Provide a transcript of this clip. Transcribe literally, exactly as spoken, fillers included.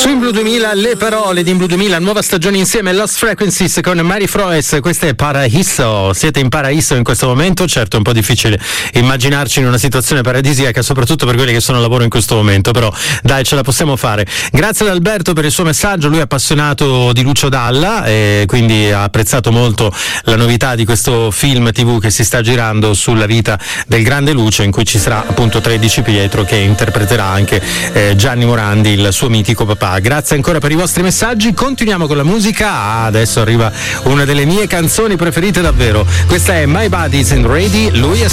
Su In Blue duemila le parole di In Blue duemila, nuova stagione insieme, Lost Frequencies con Mary Froes. Questo è Paraiso. Siete in Paraiso in questo momento? Certo, è un po' difficile immaginarci in una situazione paradisiaca, soprattutto per quelli che sono a lavoro in questo momento, però dai, ce la possiamo fare. Grazie ad Alberto per il suo messaggio, lui è appassionato di Lucio Dalla e quindi ha apprezzato molto la novità di questo film tivù che si sta girando sulla vita del grande Lucio, in cui ci sarà appunto tredici Pietro che interpreterà anche eh, Gianni Morandi, il suo mitico papà. Grazie ancora per i vostri messaggi, continuiamo con la musica. Ah, adesso arriva una delle mie canzoni preferite davvero, questa è My Body's in Ready, lui è